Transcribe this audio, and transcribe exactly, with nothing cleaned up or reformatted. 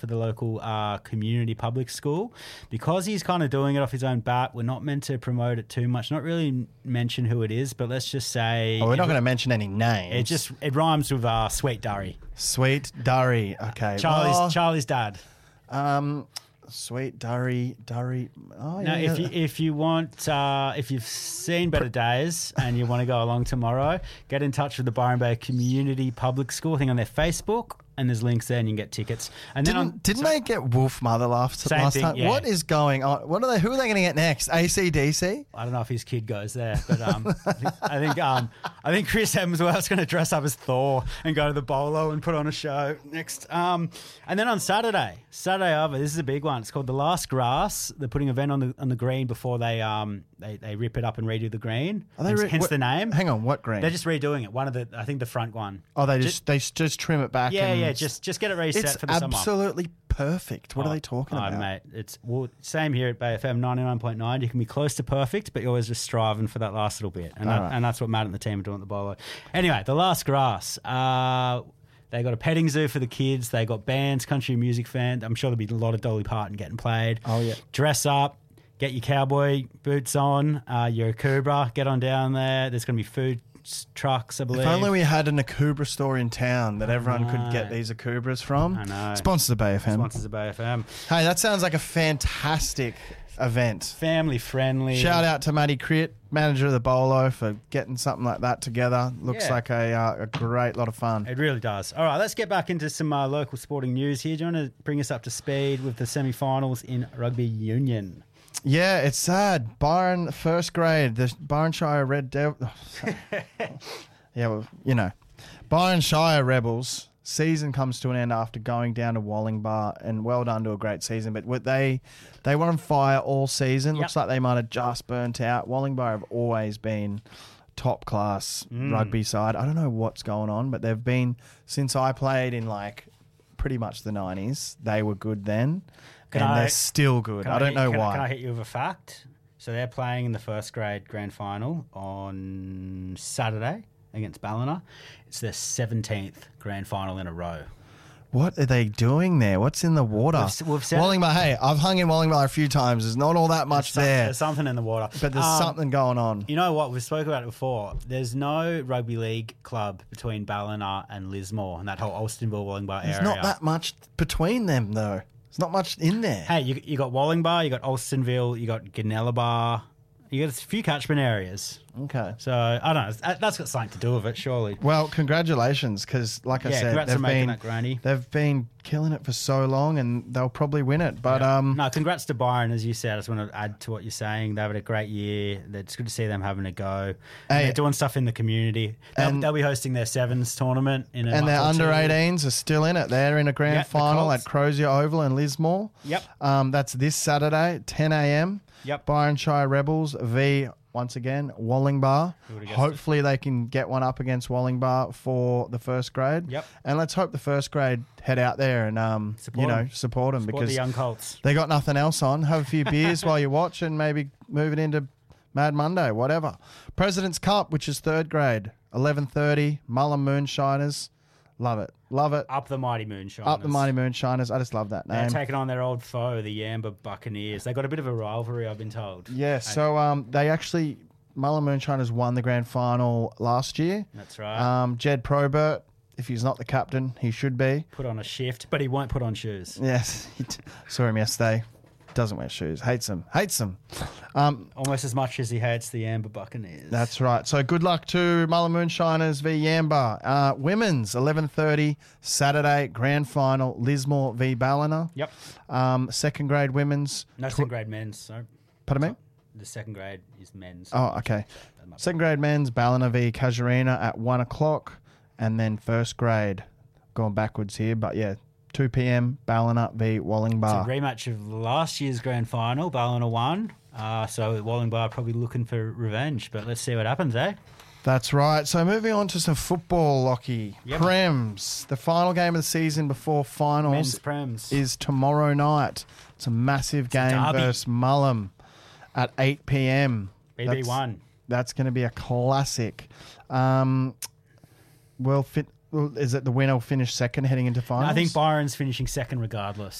for the local uh, community public school. Because he's kind of doing it off his own bat, we're not meant to promote it too much, not really mention who it is, but let's just say... Oh, we're not going to mention any names. It just it rhymes with uh, Sweet Durry. Sweet Durry, okay. Charlie's, oh, Charlie's dad. Um, Sweet Durry, Durry. Oh, No, yeah. if you if you want, uh, if you've seen Better Days and you want to go along tomorrow, get in touch with the Byron Bay Community Public School. I think on their Facebook, and there's links there, and you can get tickets. And then Didn't, on, didn't so- they get Wolf Mother last, Same last thing, time? yeah. What is going on? What are they? Who are they going to get next? A C D C? I don't know if his kid goes there, but um, I think I think, um, I think Chris Hemsworth's going to dress up as Thor and go to the bolo and put on a show next. Um, and then on Saturday, Saturday over, this is a big one. It's called The Last Grass. They're putting an event on the on the green before they um they, they rip it up and redo the green. Are they hence re- hence what- the name. Hang on, what green? They're just redoing it. One of the, I think the front one. oh, they just, they s- just trim it back. Yeah, and yeah. Just just get it reset it's for the summer. absolutely perfect. What Oh, are they talking oh, about? mate, it's well, same here at Bay F M ninety-nine point nine. You can be close to perfect, but you're always just striving for that last little bit. And, that, Alright. and that's what Matt and the team are doing at the bolo. Anyway, The Last Grass. Uh, they got a petting zoo for the kids. They got bands, country music fans. I'm sure there'll be a lot of Dolly Parton getting played. Oh, yeah. Dress up. Get your cowboy boots on. Uh, your Akubra. Get on down there. There's going to be food s- trucks, I believe. If only we had an Akubra store in town that everyone could know. get these Akubras from. I know. Sponsors of Bay F M. Sponsors of Bay F M. Hey, that sounds like a fantastic event. Family friendly. Shout out to Matty Crit, manager of the Bolo, for getting something like that together. Looks Yeah. like a, uh, a great lot of fun. It really does. All right, let's get back into some uh, local sporting news here. Do you want to bring us up to speed with the semi-finals in rugby union? Yeah, it's sad. Byron, first grade, the Byron Shire Red Devil. yeah, well, you know, Byron Shire Rebels season comes to an end after going down to Wallingbar, and well done to a great season. But what they they were on fire all season. Yep. Looks like they might have just burnt out. Wallingbar have always been top class Mm. rugby side. I don't know what's going on, but they've been since I played in like pretty much the nineties. They were good then. Can and I- they're still good. Can I don't hit- know can, why. Can I hit you with a fact? So they're playing in the first grade grand final on Saturday against Ballina. It's their seventeenth grand final in a row. What are they doing there? What's in the water? We've s- we've said- Wallingbar, hey, I've hung in Wallingbar a few times. There's not all that much Some- there, There's something in the water. but there's Um, something going on. You know what? We spoke about it before. There's no rugby league club between Ballina and Lismore and that whole Alstonville Wallingbar There's area. not that much between them, though. There's not much in there. Hey, you, you got Wallingbar, you got Alstonville, you got Ganelabar, you got a few catchment areas. Okay. So, I don't know. that- That's got something to do with it, surely. Well, congratulations, because like I Yeah, said, congrats they've on making been that granny. they've been killing it for so long, and they'll probably win it. But Yeah. um, no, congrats to Byron, as you said. I just want to add to what you're saying. They had a great year. It's good to see them having a go. And Hey, they're doing stuff in the community. They'll, and- they'll be hosting their sevens tournament in a and their month or under two. eighteens are still in it. They're in a grand Yeah, the final Colts. at Crozier Oval in Lismore. Yep. Um, that's this Saturday, ten a.m. Yep. Byron Shire Rebels v once again Wallingbar. Who would've guessed Hopefully they can get one up against Wallingbar for the first grade. Yep. And let's hope the first grade head out there and um, Support you know 'em. support them Support because the young Colts. they got nothing else on. Have a few beers while you watch and maybe move it into Mad Monday, whatever. President's Cup, which is third grade, eleven thirty. Mullum Moonshiners, love it, love it. Up the Mighty Moonshiners. Up the Mighty Moonshiners. I just love that They're name. taking on their old foe, the Yamba Buccaneers. They got a bit of a rivalry, I've been told. Yeah, so um, they actually, Mullum Moonshiners won the grand final last year. That's right. Um, Jed Probert, if he's not the captain, he should be. Put on a shift, but he won't put on shoes. Yes, he t- saw him yesterday. Doesn't wear shoes. Hates them. Hates them. Um, Almost as much as he hates the Yamba Buccaneers. that's right. So good luck to Mullum Moonshiners v Yamba. Uh, women's, eleven thirty, Saturday, grand final, Lismore v Ballina. Yep. Um, second grade women's. No tw- second grade men's. So Pardon me? the second grade is men's. Oh, okay. Second grade men's, Ballina v Casuarina at one o'clock. And then first grade, going backwards here, but yeah, two p.m, Ballina v It's a Wallingbar. rematch of last year's grand final. Ballina won. Uh, so Wallingbar probably looking for revenge, but let's see what happens, eh? That's right. So moving on to some football, Lockie. Yep. Prems. The final game of the season before finals Men's Prems. is tomorrow night. It's a massive a game derby. versus Mullum at eight p.m. B B one. That's going to be a classic. Um, well, fit. Well, is it the winner will finish second heading into finals? I think Byron's finishing second regardless.